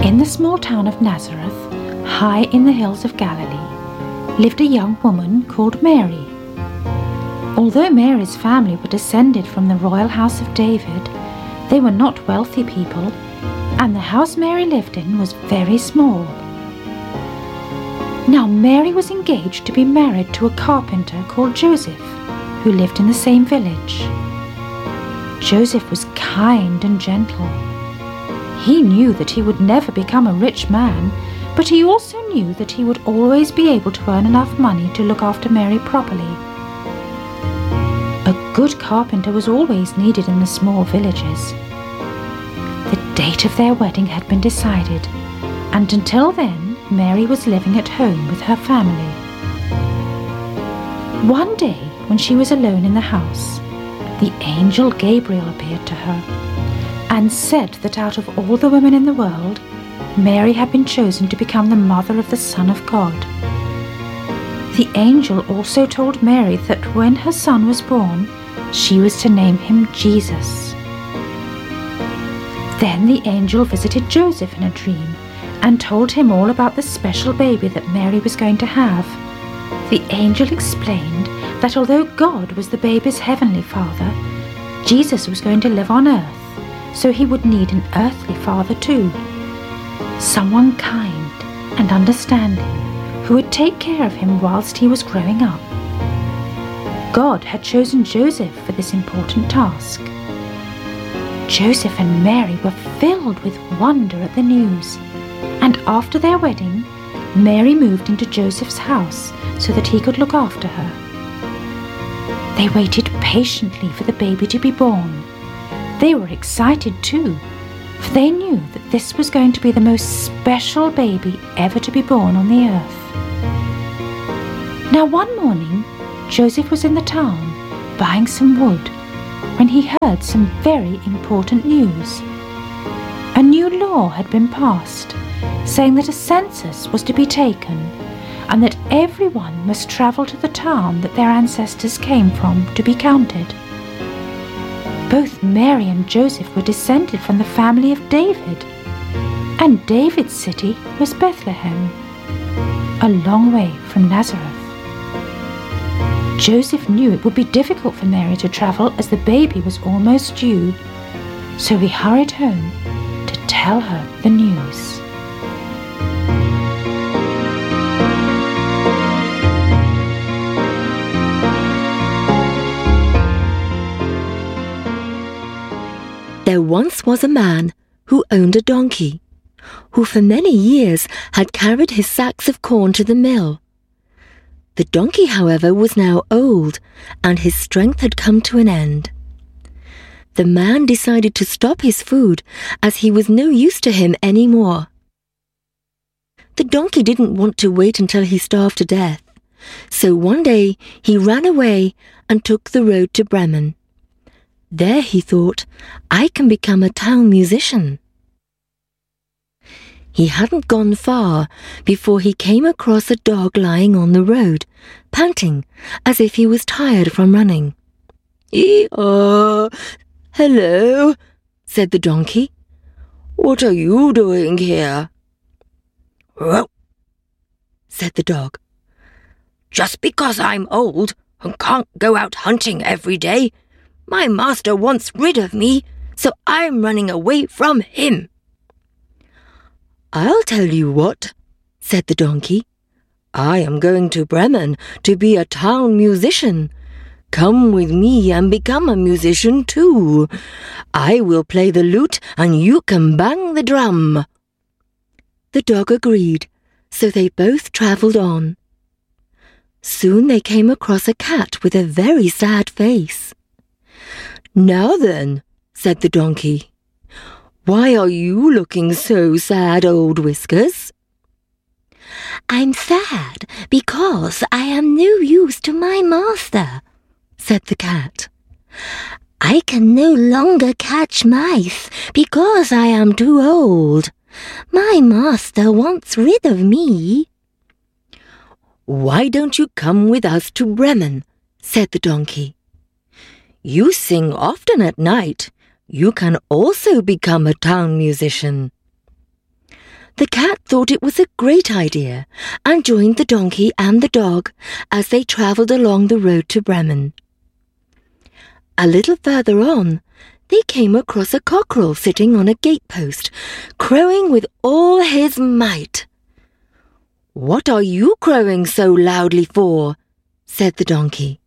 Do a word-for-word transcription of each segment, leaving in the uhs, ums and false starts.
In the small town of Nazareth, high in the hills of Galilee, lived a young woman called Mary. Although Mary's family were descended from the royal house of David, they were not wealthy people, and the house Mary lived in was very small. Now Mary was engaged to be married to a carpenter called Joseph, who lived in the same village. Joseph was kind and gentle. He knew that he would never become a rich man, but he also knew that he would always be able to earn enough money to look after Mary properly. A good carpenter was always needed in the small villages. The date of their wedding had been decided, and until then, Mary was living at home with her family. One day, when she was alone in the house, the angel Gabriel appeared to her and said that out of all the women in the world, Mary had been chosen to become the mother of the Son of God. The angel also told Mary that when her son was born, she was to name him Jesus. Then the angel visited Joseph in a dream and told him all about the special baby that Mary was going to have. The angel explained that although God was the baby's heavenly father, Jesus was going to live on earth, so he would need an earthly father too. Someone kind and understanding who would take care of him whilst he was growing up. God had chosen Joseph for this important task. Joseph and Mary were filled with wonder at the news, and after their wedding, Mary moved into Joseph's house so that he could look after her. They waited patiently for the baby to be born. They were excited too, for they knew that this was going to be the most special baby ever to be born on the earth. Now one morning, Joseph was in the town buying some wood when he heard some very important news. A new law had been passed saying that a census was to be taken and that everyone must travel to the town that their ancestors came from to be counted. Both Mary and Joseph were descended from the family of David, and David's city was Bethlehem, a long way from Nazareth. Joseph knew it would be difficult for Mary to travel as the baby was almost due, so he hurried home to tell her the news. There once was a man who owned a donkey, who for many years had carried his sacks of corn to the mill. The donkey, however, was now old, and his strength had come to an end. The man decided to stop his food, as he was no use to him any more. The donkey didn't want to wait until he starved to death, so one day he ran away and took the road to Bremen. There, he thought, I can become a town musician. He hadn't gone far before he came across a dog lying on the road, panting as if he was tired from running. "Ee-haw! Hello," said the donkey. "What are you doing here?" "Row," said the dog. "Just because I'm old and can't go out hunting every day, my master wants rid of me, so I'm running away from him." "I'll tell you what," said the donkey. "I am going to Bremen to be a town musician. Come with me and become a musician too. I will play the lute and you can bang the drum." The dog agreed, so they both travelled on. Soon they came across a cat with a very sad face. "Now then," said the donkey, "why are you looking so sad, old Whiskers?" "I'm sad because I am no use to my master," said the cat. "I can no longer catch mice because I am too old. My master wants rid of me." "Why don't you come with us to Bremen?" said the donkey. "You sing often at night. You can also become a town musician." The cat thought it was a great idea and joined the donkey and the dog as they travelled along the road to Bremen. A little further on, they came across a cockerel sitting on a gatepost, crowing with all his might. "What are you crowing so loudly for?" said the donkey.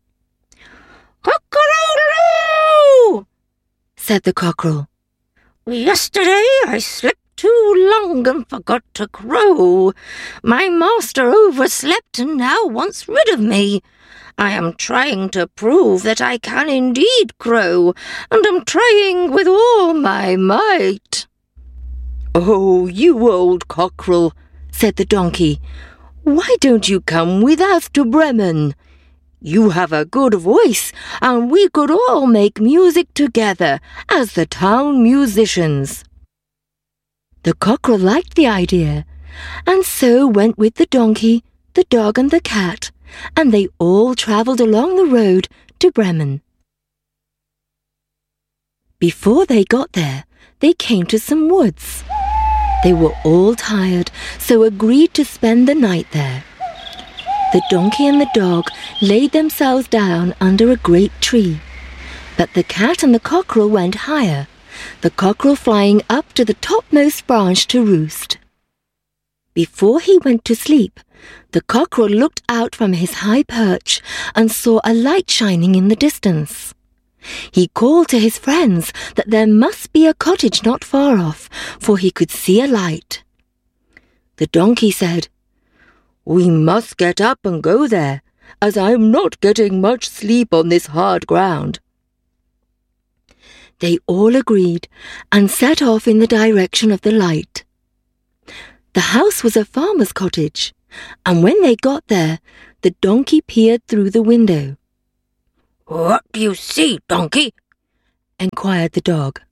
"Cock-a-doodle-doo!" said the cockerel. "Yesterday I slept too long and forgot to crow. My master overslept and now wants rid of me. I am trying to prove that I can indeed crow, and am trying with all my might." "Oh, you old cockerel," said the donkey, "why don't you come with us to Bremen? You have a good voice, and we could all make music together as the town musicians." The cockerel liked the idea, and so went with the donkey, the dog and the cat, and they all travelled along the road to Bremen. Before they got there, they came to some woods. They were all tired, so agreed to spend the night there. The donkey and the dog laid themselves down under a great tree, but the cat and the cockerel went higher, the cockerel flying up to the topmost branch to roost. Before he went to sleep, the cockerel looked out from his high perch and saw a light shining in the distance. He called to his friends that there must be a cottage not far off, for he could see a light. The donkey said, "We must get up and go there, as I am not getting much sleep on this hard ground." They all agreed and set off in the direction of the light. The house was a farmer's cottage, and when they got there, the donkey peered through the window. "What do you see, donkey?" enquired the dog.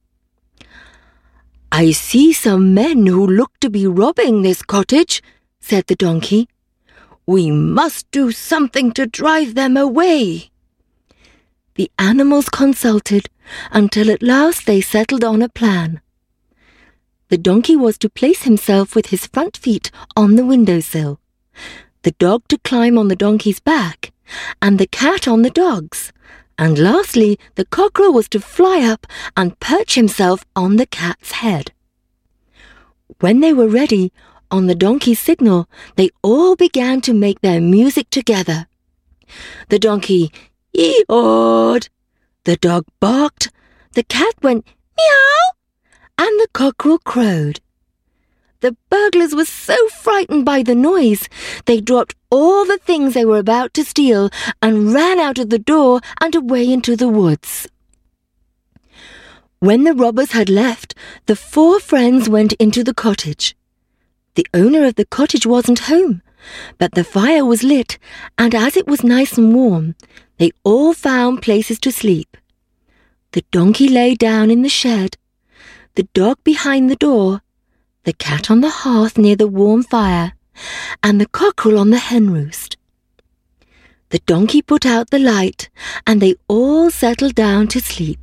"I see some men who look to be robbing this cottage," said the donkey. "We must do something to drive them away." The animals consulted until at last they settled on a plan. The donkey was to place himself with his front feet on the windowsill, the dog to climb on the donkey's back, and the cat on the dog's, and lastly the cockerel was to fly up and perch himself on the cat's head. When they were ready, on the donkey's signal, they all began to make their music together. The donkey ee-awed, the dog barked, the cat went meow, and the cockerel crowed. The burglars were so frightened by the noise, they dropped all the things they were about to steal and ran out of the door and away into the woods. When the robbers had left, the four friends went into the cottage. The owner of the cottage wasn't home, but the fire was lit, and as it was nice and warm, they all found places to sleep. The donkey lay down in the shed, the dog behind the door, the cat on the hearth near the warm fire, and the cockerel on the hen roost. The donkey put out the light, and they all settled down to sleep.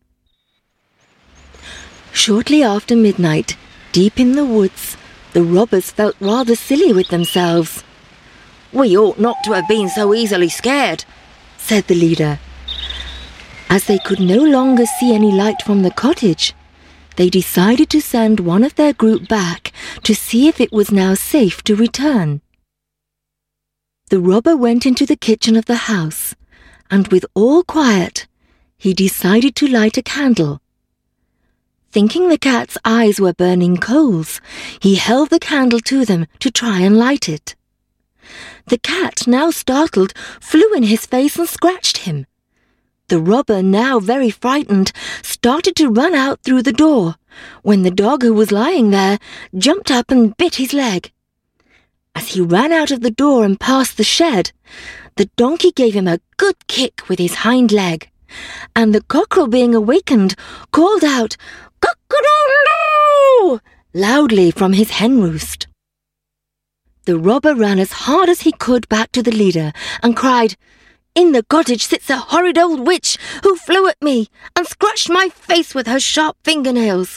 Shortly after midnight, deep in the woods, the robbers felt rather silly with themselves. "We ought not to have been so easily scared," said the leader. As they could no longer see any light from the cottage, they decided to send one of their group back to see if it was now safe to return. The robber went into the kitchen of the house, and with all quiet, he decided to light a candle. Thinking the cat's eyes were burning coals, he held the candle to them to try and light it. The cat, now startled, flew in his face and scratched him. The robber, now very frightened, started to run out through the door, when the dog who was lying there jumped up and bit his leg. As he ran out of the door and past the shed, the donkey gave him a good kick with his hind leg, and the cockerel, being awakened, called out, "Cock-a-doodle-doo!" loudly from his hen roost. The robber ran as hard as he could back to the leader and cried, "In the cottage sits a horrid old witch who flew at me and scratched my face with her sharp fingernails.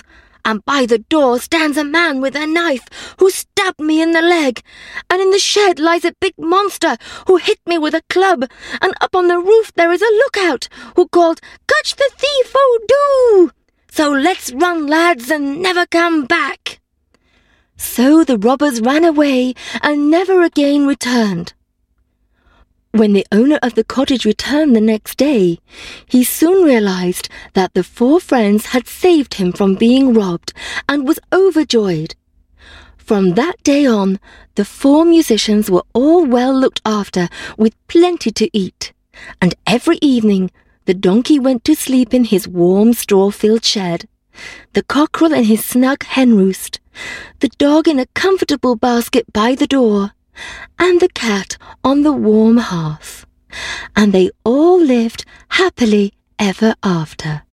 and by the door stands a man with a knife who stabbed me in the leg, and in the shed lies a big monster who hit me with a club, and up on the roof there is a lookout who called, 'Catch the thief, oh do!' So let's run, lads, and never come back." So the robbers ran away and never again returned. When the owner of the cottage returned the next day, he soon realized that the four friends had saved him from being robbed and was overjoyed. From that day on, the four musicians were all well looked after with plenty to eat, and every evening the donkey went to sleep in his warm straw-filled shed, the cockerel in his snug hen roost, the dog in a comfortable basket by the door, and the cat on the warm hearth, and they all lived happily ever after.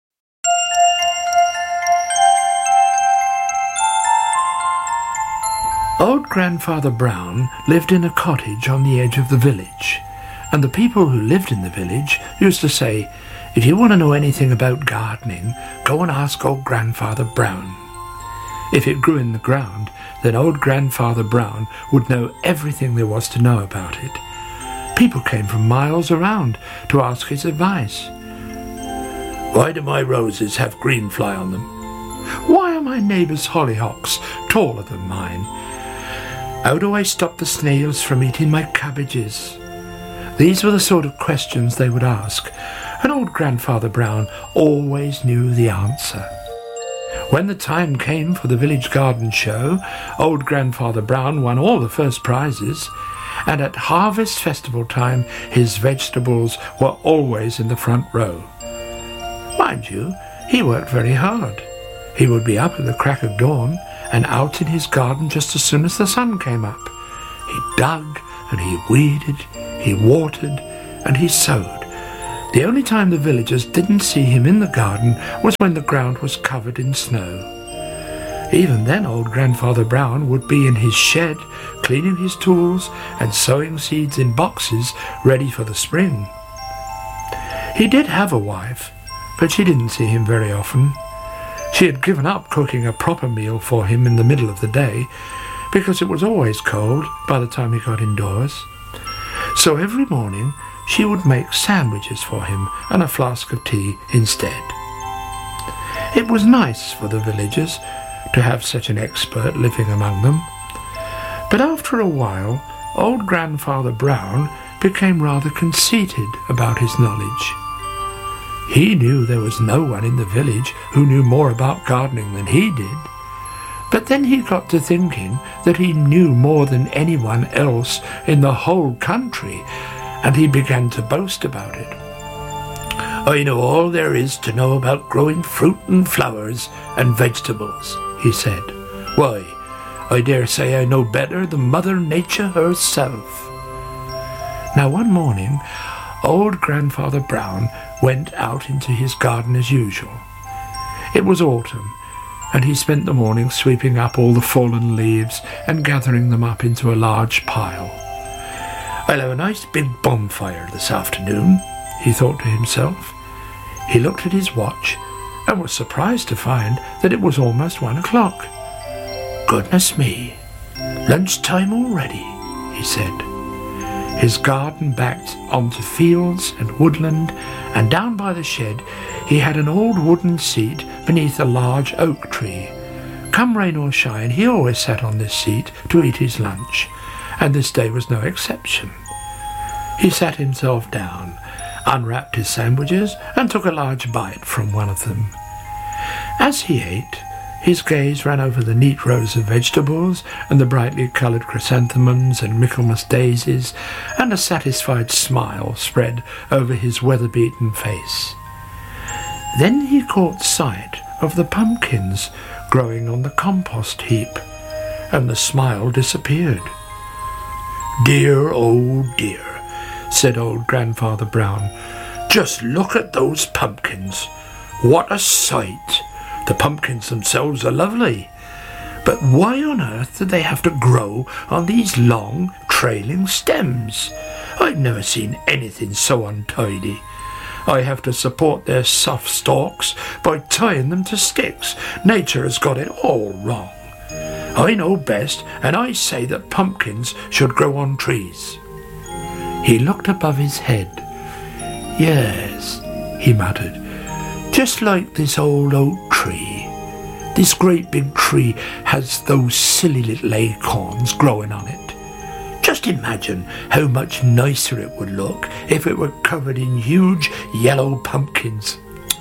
Old Grandfather Brown lived in a cottage on the edge of the village, and the people who lived in the village used to say, "If you want to know anything about gardening, go and ask old Grandfather Brown." If it grew in the ground, then old Grandfather Brown would know everything there was to know about it. People came from miles around to ask his advice. "Why do my roses have green fly on them? Why are my neighbour's hollyhocks taller than mine? How do I stop the snails from eating my cabbages?" These were the sort of questions they would ask, and old Grandfather Brown always knew the answer. When the time came for the village garden show, old Grandfather Brown won all the first prizes, and at harvest festival time his vegetables were always in the front row. Mind you, he worked very hard. He would be up at the crack of dawn and out in his garden just as soon as the sun came up. He dug and he weeded, he watered and he sowed. The only time the villagers didn't see him in the garden was when the ground was covered in snow. Even then old Grandfather Brown would be in his shed, cleaning his tools and sowing seeds in boxes ready for the spring. He did have a wife, but she didn't see him very often. She had given up cooking a proper meal for him in the middle of the day, because it was always cold by the time he got indoors. So every morning she would make sandwiches for him and a flask of tea instead. It was nice for the villagers to have such an expert living among them. But after a while, old Grandfather Brown became rather conceited about his knowledge. He knew there was no one in the village who knew more about gardening than he did. But then he got to thinking that he knew more than anyone else in the whole country, and he began to boast about it. "I know all there is to know about growing fruit and flowers and vegetables," he said. "Why, I dare say I know better than Mother Nature herself." Now one morning, old Grandfather Brown went out into his garden as usual. It was autumn, and he spent the morning sweeping up all the fallen leaves and gathering them up into a large pile. "I'll have a nice big bonfire this afternoon," he thought to himself. He looked at his watch and was surprised to find that it was almost one o'clock. "Goodness me, lunchtime already," he said. His garden backed onto fields and woodland, and down by the shed he had an old wooden seat beneath a large oak tree. Come rain or shine, he always sat on this seat to eat his lunch, and this day was no exception. He sat himself down, unwrapped his sandwiches, and took a large bite from one of them. As he ate, his gaze ran over the neat rows of vegetables and the brightly coloured chrysanthemums and Michaelmas daisies, and a satisfied smile spread over his weather-beaten face. Then he caught sight of the pumpkins growing on the compost heap, and the smile disappeared. "Dear, oh dear," said old Grandfather Brown. "Just look at those pumpkins. What a sight! The pumpkins themselves are lovely, but why on earth do they have to grow on these long, trailing stems? I've never seen anything so untidy. I have to support their soft stalks by tying them to sticks. Nature has got it all wrong. I know best, and I say that pumpkins should grow on trees." He looked above his head. "Yes," he muttered, "just like this old oak tree. This great big tree has those silly little acorns growing on it. Just imagine how much nicer it would look if it were covered in huge yellow pumpkins.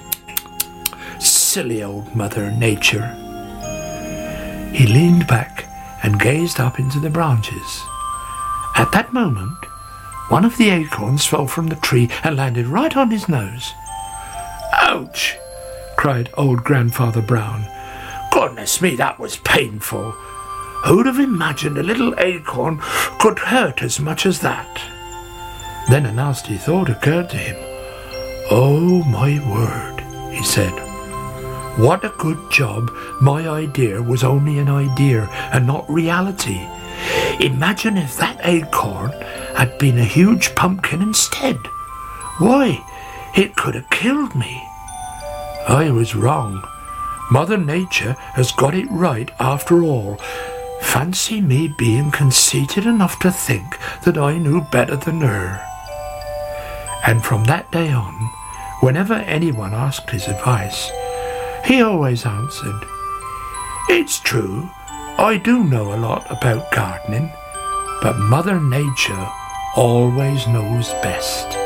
Silly old Mother Nature." He leaned back and gazed up into the branches. At that moment, one of the acorns fell from the tree and landed right on his nose. "Ouch!" cried old Grandfather Brown. "Goodness me, that was painful. Who'd have imagined a little acorn could hurt as much as that?" Then a nasty thought occurred to him. "Oh, my word," he said. "What a good job my idea was only an idea and not reality. Imagine if that acorn had been a huge pumpkin instead. Why, it could have killed me. I was wrong. Mother Nature has got it right after all. Fancy me being conceited enough to think that I knew better than her." And from that day on, whenever anyone asked his advice, he always answered, "It's true, I do know a lot about gardening, but Mother Nature always knows best."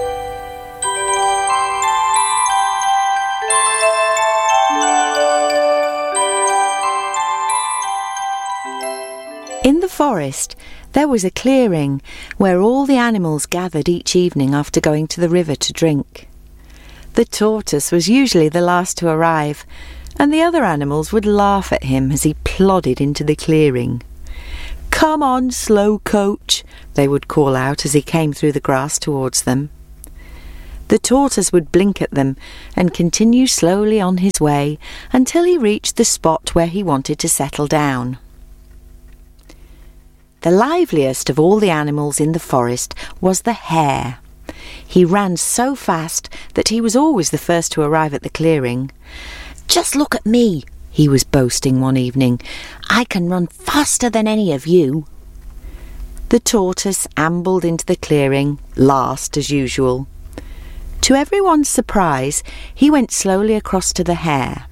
In the forest, there was a clearing where all the animals gathered each evening after going to the river to drink. The tortoise was usually the last to arrive, and the other animals would laugh at him as he plodded into the clearing. "Come on, slow coach," they would call out as he came through the grass towards them. The tortoise would blink at them and continue slowly on his way until he reached the spot where he wanted to settle down. The liveliest of all the animals in the forest was the hare. He ran so fast that he was always the first to arrive at the clearing. "Just look at me," he was boasting one evening. "I can run faster than any of you." The tortoise ambled into the clearing, last as usual. To everyone's surprise, he went slowly across to the hare.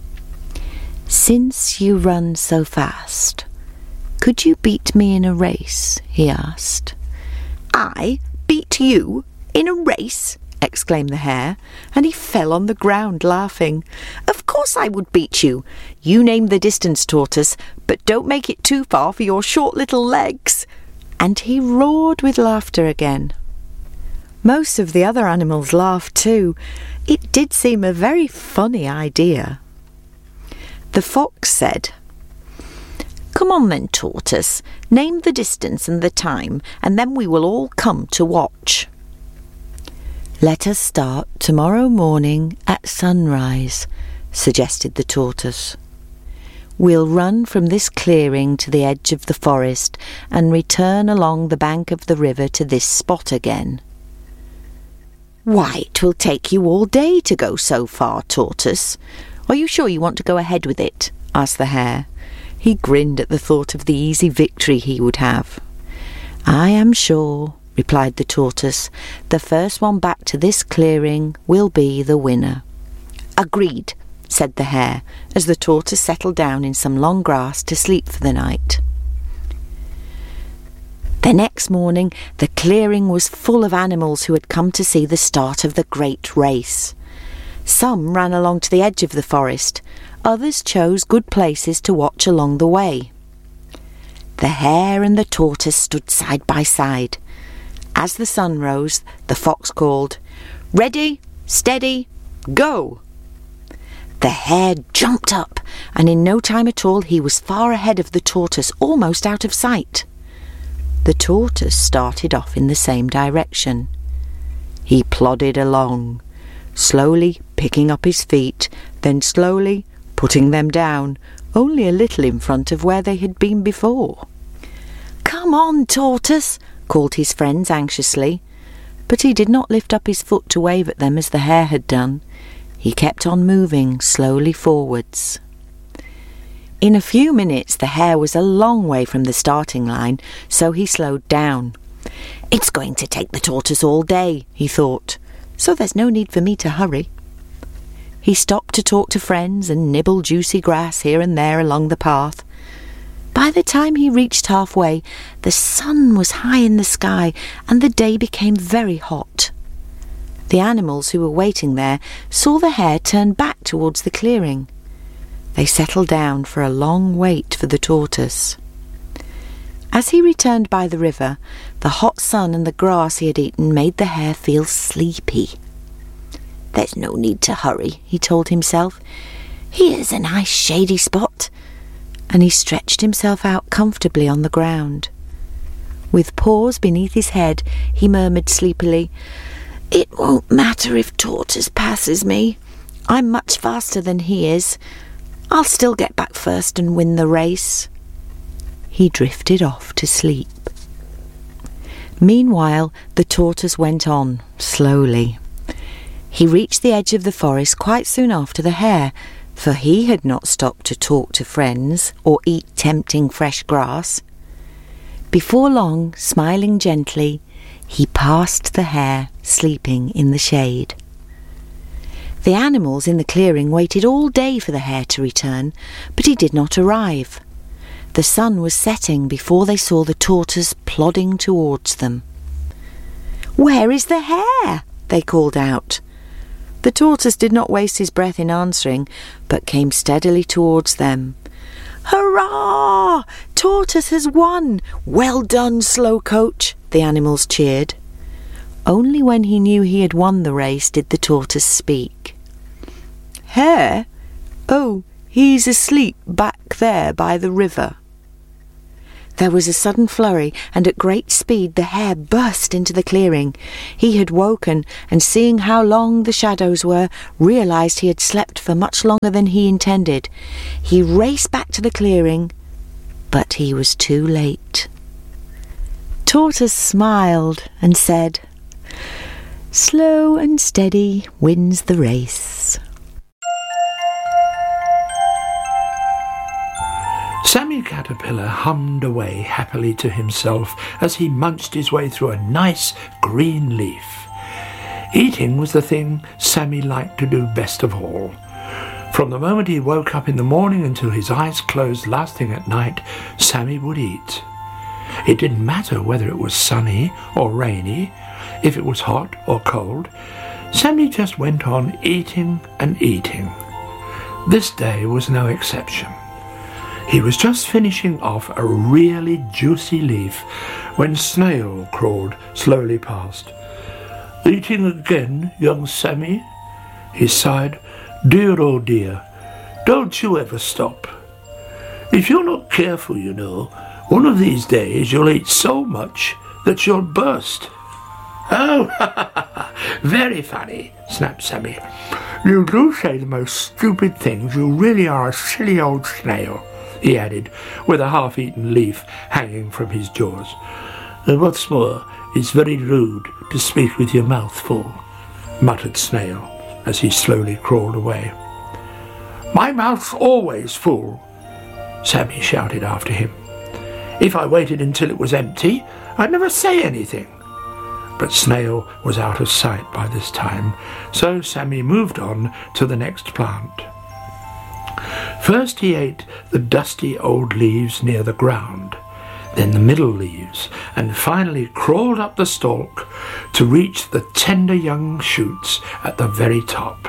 "Since you run so fast, could you beat me in a race?" he asked. "I beat you in a race?" exclaimed the hare, and he fell on the ground laughing. "Of course I would beat you. You name the distance, tortoise, but don't make it too far for your short little legs." And he roared with laughter again. Most of the other animals laughed too. It did seem a very funny idea. The fox said, "Come on then, tortoise, name the distance and the time, and then we will all come to watch." "Let us start tomorrow morning at sunrise," suggested the tortoise. "We'll run from this clearing to the edge of the forest and return along the bank of the river to this spot again." "Why, it will take you all day to go so far, tortoise. Are you sure you want to go ahead with it?" asked the hare. He grinned at the thought of the easy victory he would have. "I am sure," replied the tortoise. "The first one back to this clearing will be the winner." "Agreed," said the hare, as the tortoise settled down in some long grass to sleep for the night. The next morning, the clearing was full of animals who had come to see the start of the great race. Some ran along to the edge of the forest. Others chose good places to watch along the way. The hare and the tortoise stood side by side. As the sun rose, the fox called, "Ready, steady, go!" The hare jumped up, and in no time at all he was far ahead of the tortoise, almost out of sight. The tortoise started off in the same direction. He plodded along, slowly picking up his feet, then slowly putting them down, only a little in front of where they had been before. "Come on, tortoise," called his friends anxiously. but he did not lift up his foot to wave at them as the hare had done. He kept on moving slowly forwards. In a few minutes the hare was a long way from the starting line, so he slowed down. "It's going to take the tortoise all day," he thought, "so there's no need for me to hurry." He stopped to talk to friends and nibble juicy grass here and there along the path. By the time he reached halfway, the sun was high in the sky and the day became very hot. The animals who were waiting there saw the hare turn back towards the clearing. They settled down for a long wait for the tortoise. As he returned by the river, the hot sun and the grass he had eaten made the hare feel sleepy. "There's no need to hurry," he told himself. "Here's a nice shady spot." And he stretched himself out comfortably on the ground. With paws beneath his head, he murmured sleepily, "It won't matter if Tortoise passes me. I'm much faster than he is. I'll still get back first and win the race." He drifted off to sleep. Meanwhile, the tortoise went on, slowly. He reached the edge of the forest quite soon after the hare, for he had not stopped to talk to friends or eat tempting fresh grass. Before long, smiling gently, he passed the hare sleeping in the shade. The animals in the clearing waited all day for the hare to return, but he did not arrive. The sun was setting before they saw the tortoise plodding towards them. "Where is the hare?" they called out. The tortoise did not waste his breath in answering, but came steadily towards them. "Hurrah! Tortoise has won! Well done, Slowcoach!" the animals cheered. Only when he knew he had won the race did the tortoise speak. "Hare? Oh, he's asleep back there by the river." There was a sudden flurry, and at great speed the hare burst into the clearing. He had woken, and seeing how long the shadows were, realised he had slept for much longer than he intended. He raced back to the clearing, but he was too late. Tortoise smiled and said, "Slow and steady wins the race." Sammy Caterpillar hummed away happily to himself as he munched his way through a nice green leaf. Eating was the thing Sammy liked to do best of all. From the moment he woke up in the morning until his eyes closed last thing at night, Sammy would eat. It didn't matter whether it was sunny or rainy, if it was hot or cold. Sammy just went on eating and eating. This day was no exception. He was just finishing off a really juicy leaf when Snail crawled slowly past. "Eating again, young Sammy?" He sighed. "Dear, oh dear, don't you ever stop. If you're not careful, you know, one of these days you'll eat so much that you'll burst." "Oh, very funny," snapped Sammy. "You do say the most stupid things. You really are a silly old snail," he added, with a half-eaten leaf hanging from his jaws. "And what's more, it's very rude to speak with your mouth full," muttered Snail as he slowly crawled away. "My mouth's always full," Sammy shouted after him. "If I waited until it was empty, I'd never say anything." But Snail was out of sight by this time, so Sammy moved on to the next plant. First he ate the dusty old leaves near the ground, then the middle leaves, and finally crawled up the stalk to reach the tender young shoots at the very top.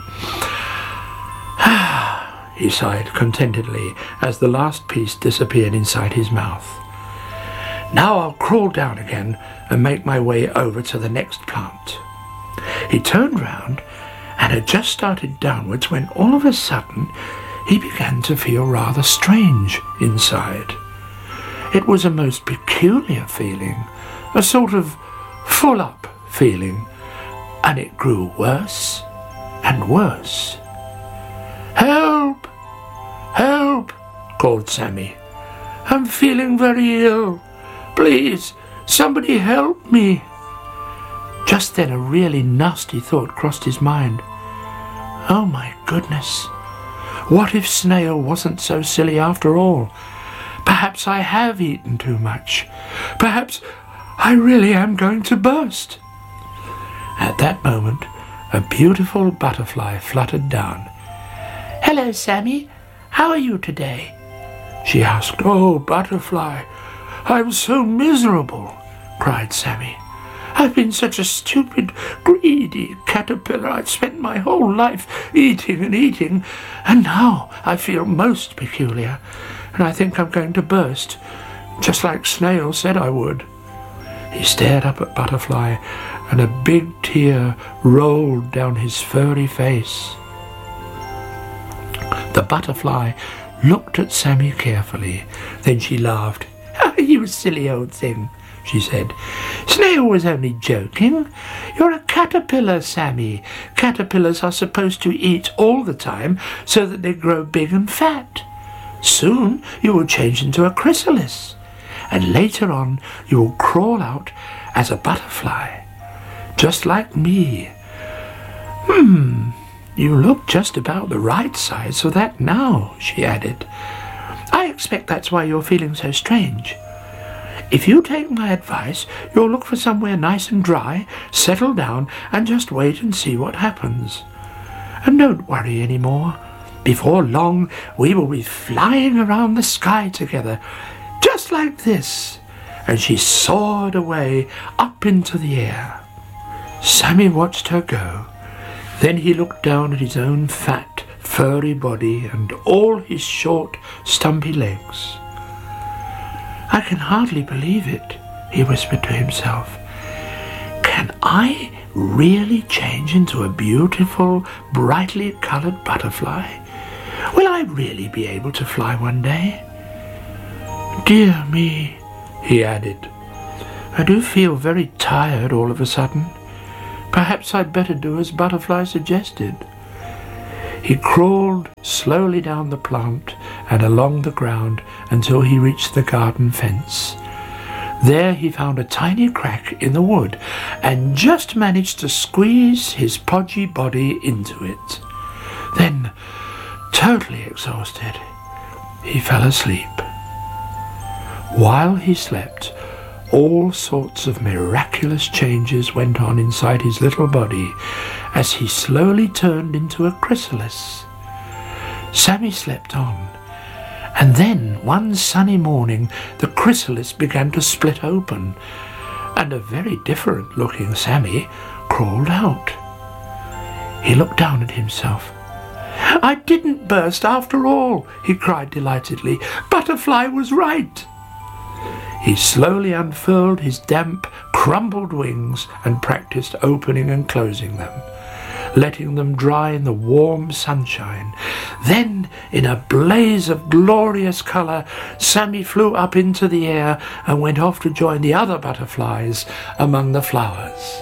"Ah," he sighed contentedly as the last piece disappeared inside his mouth. "Now I'll crawl down again and make my way over to the next plant." He turned round and had just started downwards when all of a sudden he began to feel rather strange inside. It was a most peculiar feeling, a sort of full-up feeling, and it grew worse and worse. "Help! Help!" called Sammy. "I'm feeling very ill. Please, somebody help me." Just then a really nasty thought crossed his mind. Oh my goodness! What if Snail wasn't so silly after all? Perhaps I have eaten too much. Perhaps I really am going to burst. At that moment, a beautiful butterfly fluttered down. Hello, Sammy. How are you today? She asked. Oh, Butterfly, I'm so miserable, cried Sammy. I've been such a stupid, greedy caterpillar. I've spent my whole life eating and eating, and now I feel most peculiar, and I think I'm going to burst, just like Snail said I would. He stared up at Butterfly, and a big tear rolled down his furry face. The Butterfly looked at Sammy carefully. Then she laughed. Oh, you silly old thing, she said. Snail was only joking. You're a caterpillar, Sammy. Caterpillars are supposed to eat all the time so that they grow big and fat. Soon you will change into a chrysalis, and later on you will crawl out as a butterfly, just like me. Hmm, you look just about the right size for that now, she added. I expect that's why you're feeling so strange. If you take my advice, you'll look for somewhere nice and dry, settle down, and just wait and see what happens. And don't worry any more. Before long, we will be flying around the sky together, just like this. And she soared away up into the air. Sammy watched her go. Then he looked down at his own fat, furry body and all his short, stumpy legs. I can hardly believe it, he whispered to himself. Can I really change into a beautiful, brightly coloured butterfly? Will I really be able to fly one day? Dear me, he added. I do feel very tired all of a sudden. Perhaps I'd better do as Butterfly suggested. He crawled slowly down the plant and along the ground until he reached the garden fence. There he found a tiny crack in the wood and just managed to squeeze his podgy body into it. Then, totally exhausted, he fell asleep. While he slept, all sorts of miraculous changes went on inside his little body as he slowly turned into a chrysalis. Sammy slept on, and then one sunny morning the chrysalis began to split open, and a very different-looking Sammy crawled out. He looked down at himself. I didn't burst after all, he cried delightedly. Butterfly was right. He slowly unfurled his damp, crumbled wings and practiced opening and closing them, letting them dry in the warm sunshine. Then, in a blaze of glorious colour, Sammy flew up into the air and went off to join the other butterflies among the flowers.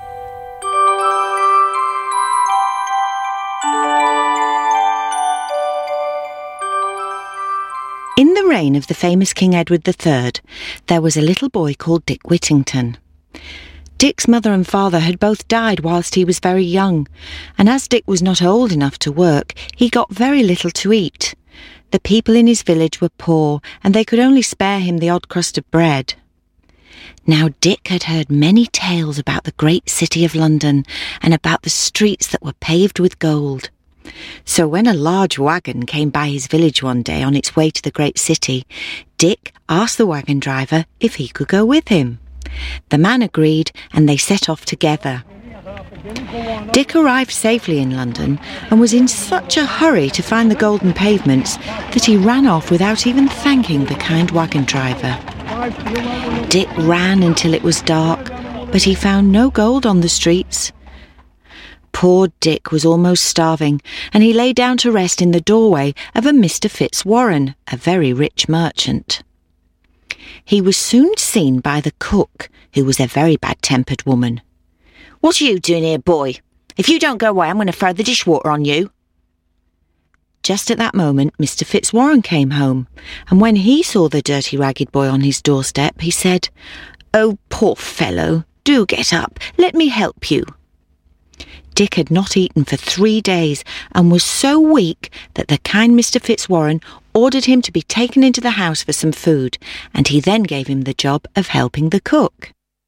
In the reign of the famous King Edward the Third, there was a little boy called Dick Whittington. Dick's mother and father had both died whilst he was very young, and as Dick was not old enough to work, he got very little to eat. The people in his village were poor, and they could only spare him the odd crust of bread. Now Dick had heard many tales about the great city of London, and about the streets that were paved with gold. So when a large wagon came by his village one day on its way to the great city, Dick asked the wagon driver if he could go with him. The man agreed, and they set off together. Dick arrived safely in London and was in such a hurry to find the golden pavements that he ran off without even thanking the kind wagon driver. Dick ran until it was dark, but he found no gold on the streets. Poor Dick was almost starving, and he lay down to rest in the doorway of a Mister Fitzwarren, a very rich merchant. He was soon seen by the cook, who was a very bad-tempered woman. "What are you doing here, boy? If you don't go away, I'm going to throw the dishwater on you." Just at that moment, Mister Fitzwarren came home, and when he saw the dirty ragged boy on his doorstep, he said, "Oh, poor fellow, do get up. Let me help you." Dick had not eaten for three days and was so weak that the kind Mister Fitzwarren ordered him to be taken into the house for some food, and he then gave him the job of helping the cook.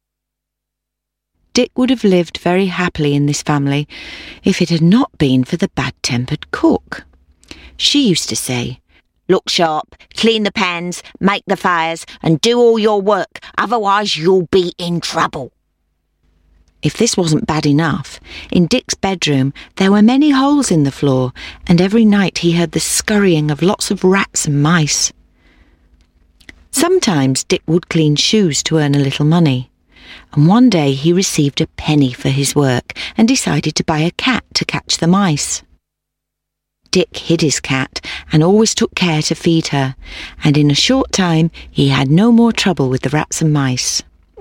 Dick would have lived very happily in this family if it had not been for the bad-tempered cook. She used to say, "Look sharp, clean the pans, make the fires, and do all your work, otherwise you'll be in trouble." If this wasn't bad enough, in Dick's bedroom there were many holes in the floor, and every night he heard the scurrying of lots of rats and mice. Sometimes Dick would clean shoes to earn a little money, and one day he received a penny for his work and decided to buy a cat to catch the mice. Dick hid his cat and always took care to feed her, and in a short time he had no more trouble with the rats and mice.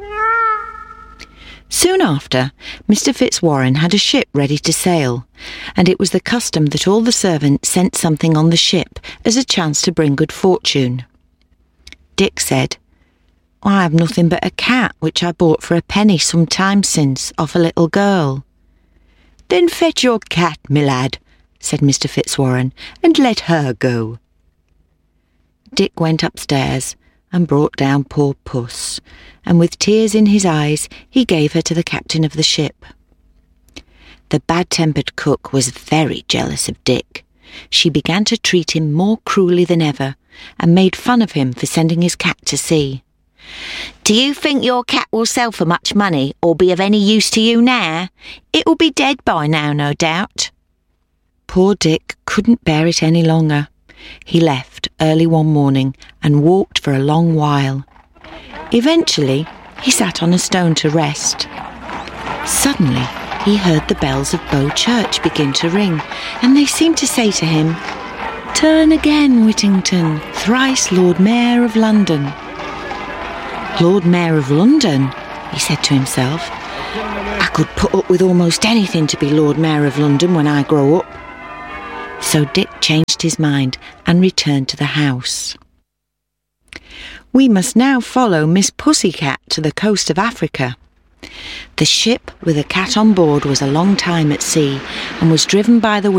Soon after, Mister Fitzwarren had a ship ready to sail, and it was the custom that all the servants sent something on the ship as a chance to bring good fortune. Dick said, "I have nothing but a cat which I bought for a penny some time since off a little girl." "Then fetch your cat, my lad," said Mister Fitzwarren, "and let her go." Dick went upstairs and brought down poor Puss, and with tears in his eyes he gave her to the captain of the ship. The bad-tempered cook was very jealous of Dick. She began to treat him more cruelly than ever, and made fun of him for sending his cat to sea. "Do you think your cat will sell for much money or be of any use to you now? It will be dead by now, no doubt." Poor Dick couldn't bear it any longer. He left early one morning and walked for a long while. Eventually, he sat on a stone to rest. Suddenly, he heard the bells of Bow Church begin to ring, and they seemed to say to him, "Turn again, Whittington, thrice Lord Mayor of London." "Lord Mayor of London," he said to himself. "I could put up with almost anything to be Lord Mayor of London when I grow up." So Dick changed his mind and returned to the house. We must now follow Miss Pussycat to the coast of Africa. The ship with a cat on board was a long time at sea and was driven by the wind